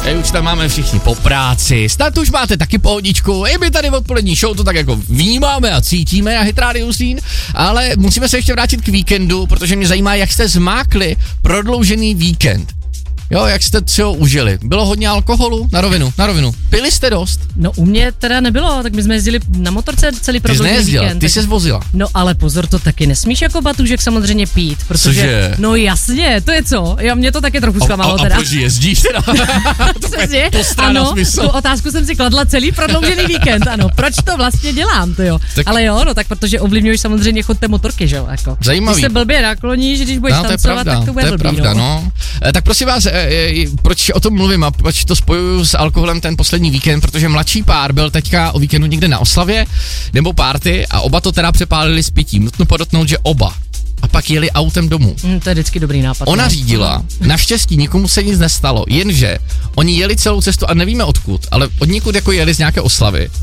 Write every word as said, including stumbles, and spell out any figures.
Tady už tam máme všichni po práci, snad už máte taky pohodičku, i my tady v odpolední show to tak jako vnímáme a cítíme na Hit Radio Zlín, ale musíme se ještě vrátit k víkendu, protože mě zajímá, jak jste zmákli prodloužený víkend. Jo, jak jste si ho užili? Bylo hodně alkoholu? Na rovinu, na rovinu. Pili jste dost? No u mě teda nebylo, tak my jsme jezdili na motorce celý prodloužený víkend. Ty jsi nejezdila, ty tak... jsi vozila. No ale pozor, to taky nesmíš jako batůžek samozřejmě pít, protože... Cože? No jasně, to je co? Jo, mě to taky trochu zklamalo teda. A proč jezdíš teda? Přesně, ano, tu otázku jsem si kladla celý prodloužený víkend, ano. Proč to vlastně dělám, to jo? Tak... Ale jo, no tak protože ovlivňuješ samozřejmě chod té motorky, že jo, jako. Zajímavý. Když se blbě nakloníš, když budeš no, tancovat, tak to bude to je blbý, pravda, no. no. E, tak prosím vás, e, e, proč o tom mluvím a proč to spojuju s alkoholem ten poslední víkend, protože mladší pár byl teďka o víkendu někde na oslavě nebo party a oba to teda přepálili s pitím. Nutno podotknout, že oba. A pak jeli autem domů. Mm, to je vždycky dobrý nápad. Ona no. řídila, naštěstí nikomu se nic nestalo, jenže oni jeli celou cestu a nevíme odkud, ale od někud jako jeli z nějaké oslavy.